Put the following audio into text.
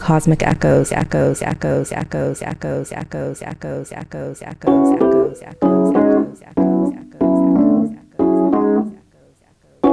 cosmic echoes, echoes, echoes, echoes, echoes, echoes, echoes, echoes, echoes, echoes, echoes, echoes, echoes, echoes.